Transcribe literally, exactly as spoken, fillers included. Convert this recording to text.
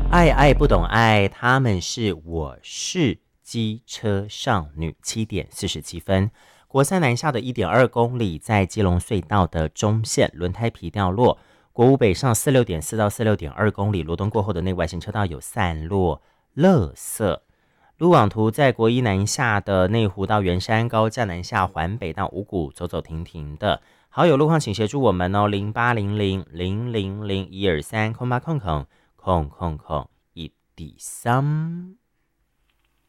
爱爱不懂爱，他们是我是机车少女。七点四十七分，国三南下的一点二公里，在基隆隧道的中线轮胎皮掉落。国五北上四六点四到四六点二公里，罗东过后的内外行车道有散落垃圾。路网图在国一南下的内湖到圆山，高架南下环北到五股，走走停停的。好友路况请协助我们哦，零八零零零零零一二三空八空空空空空一底三。